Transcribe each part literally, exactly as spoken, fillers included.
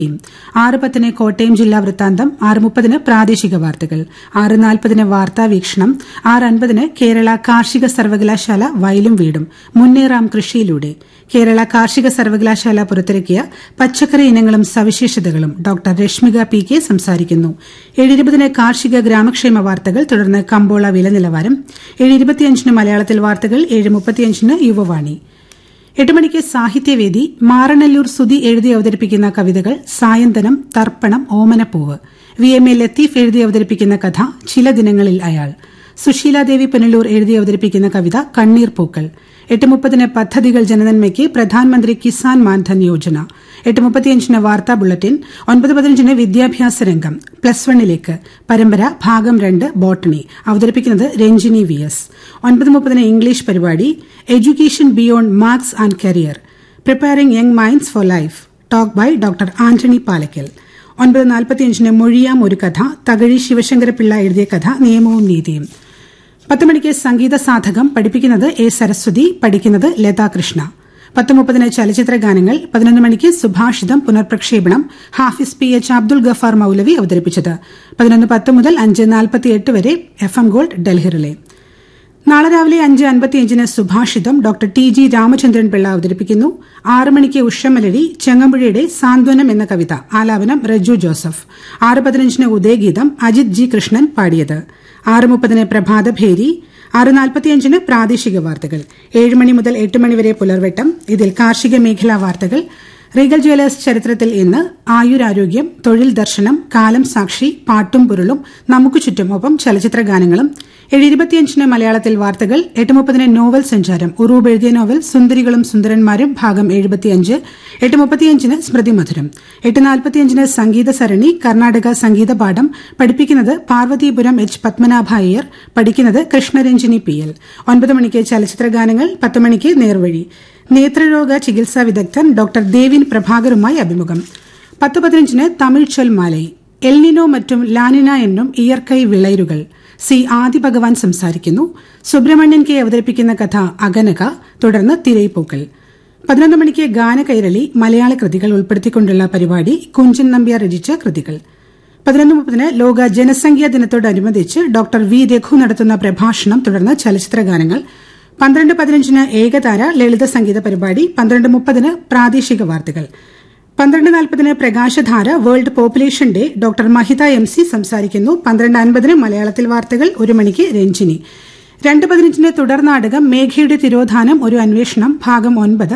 ആറ് പത്തിന് കോട്ടയം ജില്ലാ വൃത്താന്തം, ആറ് മുപ്പതിന് പ്രാദേശിക വാർത്തകൾ, ആറ് നാൽപ്പതിന് വാർത്താ വീക്ഷണം, ആറ് അൻപതിന് കേരള കാർഷിക സർവകലാശാല വയലും വീടും മുന്നേറാം കൃഷിയിലൂടെ കേരള കാർഷിക സർവകലാശാല പുറത്തിറക്കിയ പച്ചക്കറി ഇനങ്ങളും സവിശേഷതകളും ഡോക്ടർ രശ്മിക പി കെ സംസാരിക്കുന്നു. ഏഴിരുപതിന് കാർഷിക ഗ്രാമക്ഷേമ വാർത്തകൾ, തുടർന്ന് കമ്പോള വില നിലവാരം, ഏഴ് ഇരുപത്തിയഞ്ചിന് മലയാളത്തിൽ വാർത്തകൾ, ഏഴ് മുപ്പത്തിയഞ്ചിന് യുവവാണി. എട്ട് മണിക്ക് സാഹിത്യവേദി. മാറനല്ലൂർ സുധി എഴുതി അവതരിപ്പിക്കുന്ന കവിതകൾ സായന്തനം, തർപ്പണം, ഓമനപ്പൂവ്. വി എം എ ലത്തീഫ് എഴുതി അവതരിപ്പിക്കുന്ന കഥ ചില ദിനങ്ങളിൽ അയാൾ. സുശീലാദേവി പുനലൂർ എഴുതി അവതരിപ്പിക്കുന്ന കവിത കണ്ണീർ പൂക്കൾ. എട്ട് മുപ്പതിന് പദ്ധതികൾ ജനനന്മയ്ക്ക് പ്രധാനമന്ത്രി കിസാൻ മാൻധൻ യോജന. എട്ട് മുപ്പത്തിയഞ്ചിന് വാർത്താ ബുള്ളറ്റിൻ. ഒൻപത് പതിനഞ്ചിന് വിദ്യാഭ്യാസ രംഗം. പ്ലസ് വണ്ണിലേക്ക് പരമ്പര ഭാഗം രണ്ട് ബോട്ടണി. അവതരിപ്പിക്കുന്നത് രഞ്ജിനി വി എസ്. ഒൻപത് മുപ്പതിന് ഇംഗ്ലീഷ് പരിപാടി education beyond marks and career, preparing young minds four life. Talk by doctor Antony Palakkal. ഒൻപത് നാൽപ്പത്തിയഞ്ചിന് മൊഴിയാം ഒരു കഥ. തകഴി ശിവശങ്കരപിള്ള എഴുതിയ കഥ നിയമവും നീതിയും. പത്ത് മണിക്ക് സംഗീത സാധകം. പഠിപ്പിക്കുന്നത് എ സരസ്വതി, പഠിക്കുന്നത് ലതാ കൃഷ്ണ. പത്ത് മുപ്പതിന് ചലച്ചിത്ര ഗാനങ്ങൾ. പതിനൊന്ന് മണിക്ക് സുഭാഷിതം പുനർപ്രക്ഷേപണം. ഹാഫിസ് പി എച്ച് അബ്ദുൾ ഗഫാർ മൌലവി അവതരിപ്പിച്ചത്. പതിനൊന്ന് പത്ത് മുതൽ അഞ്ച് നാൽപ്പത്തിയെട്ട് വരെ എഫ് എം ഗോൾഡ് ഡൽഹിറിലെ. നാളെ രാവിലെ അഞ്ച് അൻപത്തിയഞ്ചിന് സുഭാഷിതം doctor T G Ramachandran Pillai അവതരിപ്പിക്കുന്നു. ആറ് മണിക്ക് ഉഷമലരി, ചെങ്ങമ്പുഴയുടെ സാന്ത്വനം എന്ന കവിത, ആലാപനം റജു ജോസഫ്. ആറ് പതിനഞ്ചിന് ഉദയഗീതം, അജിത് ജി കൃഷ്ണൻ പാടിയത്. ആറ് മുപ്പതിന് പ്രഭാതഭേരി. ആറ് നാൽപ്പത്തിയഞ്ചിന് പ്രാദേശിക വാർത്തകൾ. ഏഴ് മണി മുതൽ എട്ട് മണിവരെ പുലർവെട്ടം. ഇതിൽ കാർഷിക മേഖലാ വാർത്തകൾ, റീഗൽ ജ്വല്ലേഴ്സ് ചരിത്രത്തിൽ ഇന്ന്, ആയുരാരോഗ്യം, തൊഴിൽ ദർശനം, കാലം സാക്ഷി, പാട്ടും പൊരുളും, നമുക്ക് ചുറ്റും, ഒപ്പം ചലച്ചിത്ര ഗാനങ്ങളും. ഏഴ് ഇരുപത്തിയഞ്ചിന് മലയാളത്തിൽ വാർത്തകൾ. എട്ട് മുപ്പതിന് നോവൽ സഞ്ചാരം. ഉറൂബ് എഴുതിയ നോവൽ സുന്ദരികളും സുന്ദരന്മാരും ഭാഗം എഴുപത്തിയഞ്ച്. എട്ട് മുപ്പത്തിയഞ്ചിന് സ്മൃതി മധുരം. എട്ട് നാൽപ്പത്തിയഞ്ചിന് സംഗീത സരണി, കർണാടക സംഗീത പാഠം. പഠിപ്പിക്കുന്നത് പാർവതീപുരം എച്ച് പത്മനാഭ അയ്യർ, പഠിക്കുന്നത് കൃഷ്ണരഞ്ജിനി പി എൽ. ഒൻപത് മണിക്ക് ചലച്ചിത്ര ഗാനങ്ങൾ. പത്ത് മണിക്ക് നേർവഴി. നേത്രരോഗ ചികിത്സാ വിദഗ്ധൻ ഡോക്ടർ ദേവിൻ പ്രഭാകറുമായി അഭിമുഖം. പത്ത് പതിനഞ്ചിന് തമിഴ് ചൊൽമാലൈ. എൽനിനോ മറ്റും ലാനിന എന്നും ഇയർക്കൈ വിളയരുകൾ. സി ആദിഭഗവാൻ സംസാരിക്കുന്നു. സുബ്രഹ്മണ്യൻ കെ അവതരിപ്പിക്കുന്ന കഥ അഗനക, തുടർന്ന് തിരയിപ്പൂക്കൾ. പതിനൊന്ന് മണിക്ക് ഗാനകൈരളി. മലയാള കൃതികൾ ഉൾപ്പെടുത്തിക്കൊണ്ടുള്ള പരിപാടി, കുഞ്ചൻ നമ്പ്യാർ രചിച്ച കൃതികൾ. പതിനൊന്ന് മുപ്പതിന് ലോക ജനസംഖ്യാ ദിനത്തോടനുബന്ധിച്ച് ഡോക്ടർ വി രഘു നടത്തുന്ന പ്രഭാഷണം, തുടർന്ന് ചലച്ചിത്ര ഗാനങ്ങൾ. പന്ത്രണ്ട് പതിനഞ്ചിന് ഏകതാര ലളിത സംഗീത പരിപാടി. പന്ത്രണ്ട് മുപ്പതിന് പ്രാദേശിക വാർത്തകൾ. പന്ത്രണ്ട് നാൽപ്പതിന് പ്രകാശധാര വേൾഡ് പോപ്പുലേഷൻ ഡേ. ഡോക്ടർ മഹിത എം സി സംസാരിക്കുന്നു. പന്ത്രണ്ട് അൻപതിന് മലയാളത്തിൽ വാർത്തകൾ. ഒരു മണിക്ക് രഞ്ജിനി. രണ്ട് പതിനഞ്ചിന് തുടർനാടകം മേഘയുടെ തിരോധാനം ഒരു അന്വേഷണം ഭാഗം ഒൻപത്.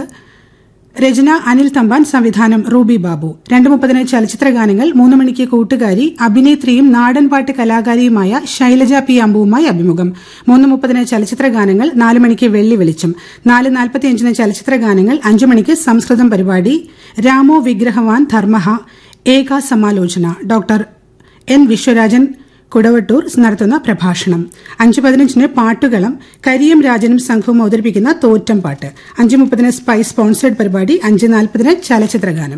രചന അനിൽ തമ്പാൻ, സംവിധാനം റൂബി ബാബു. രണ്ട് മുപ്പതിന് ചലച്ചിത്ര ഗാനങ്ങൾ. മൂന്ന് മണിക്ക് കൂട്ടുകാരി. അഭിനേത്രിയും നാടൻപാട്ട് കലാകാരിയുമായ ശൈലജ പി അമ്പുവുമായി അഭിമുഖം. മൂന്ന് മുപ്പതിന് ചലച്ചിത്ര ഗാനങ്ങൾ. നാല് മണിക്ക് വെള്ളി വെളിച്ചം. നാല് നാൽപ്പത്തിയഞ്ചിന് ചലച്ചിത്ര ഗാനങ്ങൾ. അഞ്ചു മണിക്ക് സംസ്കൃതം പരിപാടി രാമോ വിഗ്രഹവാൻ ധർമ്മഃ ഏകാ സമാലോചന. ഡോക്ടർ എൻ വിശ്വരാജൻ കുടവട്ടൂർ നടത്തുന്ന പ്രഭാഷണം. അഞ്ച് പതിനഞ്ചിന് പാട്ടുകളം. കരിയം രാജനും സംഘവും അവതരിപ്പിക്കുന്ന തോറ്റം പാട്ട്. അഞ്ച് മുപ്പതിന് സ്പൈസ് സ്പോൺസേഡ് പരിപാടി. അഞ്ച് നാൽപ്പതിന് ചലച്ചിത്ര ഗാനം.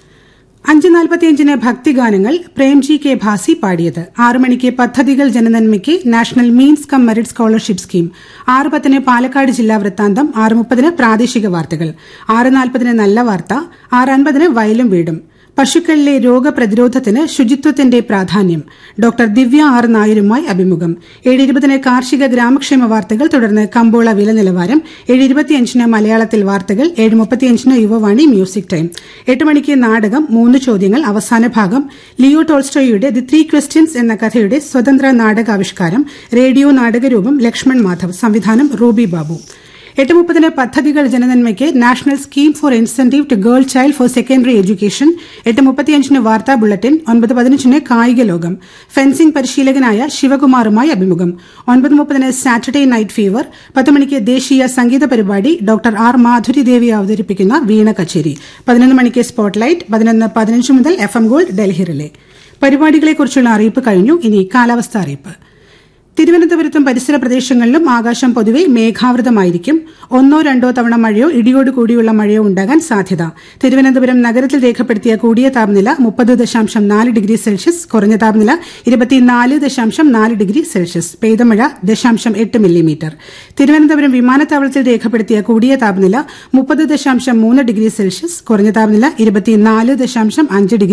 അഞ്ച് നാൽപ്പത്തിയഞ്ചിന് ഭക്തിഗാനങ്ങൾ. പ്രേംജി കെ ഭാസി പാടിയത്. ആറ് മണിക്ക് പദ്ധതികൾ ജനനന്മയ്ക്ക് national means come merit scholarship scheme. ആറ് പത്തിന് പാലക്കാട് ജില്ലാ വൃത്താന്തം. ആറ് മുപ്പതിന് പ്രാദേശിക വാർത്തകൾ. ആറ് നാൽപ്പതിന് നല്ല വാർത്ത. ആറ് അൻപതിന് വയലും വീടും. പശുക്കളിലെ രോഗപ്രതിരോധത്തിന് ശുചിത്വത്തിന്റെ പ്രാധാന്യം. ഡോക്ടർ ദിവ്യ ആർ നായരുമായി അഭിമുഖം. ഏഴ് ഇരുപതിന് കാർഷിക ഗ്രാമക്ഷേമ വാർത്തകൾ, തുടർന്ന് കമ്പോള വില നിലവാരം. ഏഴ് ഇരുപത്തിയഞ്ചിന് മലയാളത്തിൽ വാർത്തകൾ. ഏഴ് മുപ്പത്തിയഞ്ചിന് യുവവാണി മ്യൂസിക് ടൈം. എട്ട് മണിക്ക് നാടകം മൂന്ന് ചോദ്യങ്ങൾ അവസാന ഭാഗം. ലിയോ ടോൾസ്റ്റോയുടെ ദി ത്രീ ക്വസ്റ്റ്യൻസ് എന്ന കഥയുടെ സ്വതന്ത്ര നാടകാവിഷ്കാരം. റേഡിയോ നാടകരൂപം ലക്ഷ്മൺ മാധവ്, സംവിധാനം റൂബി ബാബു. എട്ട് മുപ്പതിന് പദ്ധതികൾ ജനനന്മയ്ക്ക് national scheme for incentive to girl child for secondary education. എട്ട് മുപ്പത്തിയഞ്ചിന് വാർത്താ ബുള്ളറ്റിൻ. ഒൻപത് പതിനഞ്ചിന് കായിക ലോകം. ഫെൻസിംഗ് പരിശീലകനായ ശിവകുമാറുമായി അഭിമുഖം. ഒൻപത് മുപ്പതിന് സാറ്റർഡേ നൈറ്റ് ഫീവർ. പത്ത് മണിക്ക് ദേശീയ സംഗീത പരിപാടി. ഡോക്ടർ ആർ മാധുരി ദേവി അവതരിപ്പിക്കുന്ന വീണ കച്ചേരി. പതിനൊന്ന് മണിക്ക് സ്പോട്ട്ലൈറ്റ്. പതിനൊന്ന് പതിനഞ്ച് മുതൽ എഫ് എം ഗോൾഡ് ഡൽഹിറിലെ. പരിപാടികളെക്കുറിച്ചുള്ള അറിയിപ്പ് കഴിഞ്ഞു. ഇനി കാലാവസ്ഥ അറിയിപ്പ്. തിരുവനന്തപുരത്തും പരിസര പ്രദേശങ്ങളിലും ആകാശം പൊതുവെ മേഘാവൃതമായിരിക്കും. ഒന്നോ രണ്ടോ തവണ മഴയോ ഇടിയോട് കൂടിയുള്ള മഴയോ ഉണ്ടാകാൻ സാധ്യത. തിരുവനന്തപുരം നഗരത്തിൽ രേഖപ്പെടുത്തിയ കൂടിയ താപനില മുപ്പത് ദശാംശം നാല് ഡിഗ്രി സെൽഷ്യസ്, കുറഞ്ഞ താപനില ഇരുപത്തിനാല് ദശാംശം നാല് ഡിഗ്രി സെൽഷ്യസ്. പെയ്ത മഴ ദശാംശം എട്ട് മില്ലിമീറ്റർ. തിരുവനന്തപുരം വിമാനത്താവളത്തിൽ രേഖപ്പെടുത്തിയ കൂടിയ താപനില മുപ്പത് ദശാംശം മൂന്ന് ഡിഗ്രി സെൽഷ്യസ്, കുറഞ്ഞ താപനില ഇരുപത്തിനാല് ദശാംശം അഞ്ച് ഡിഗ്രി